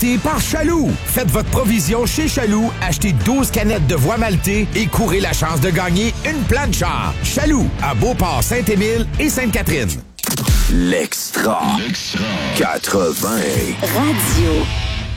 présenté par Chaloux. Faites votre provision chez Chaloux, achetez 12 canettes de voie maltée et courez la chance de gagner une plancha. Chaloux, à Beauport, Saint-Émile et Sainte-Catherine. L'Extra. 80. Radio.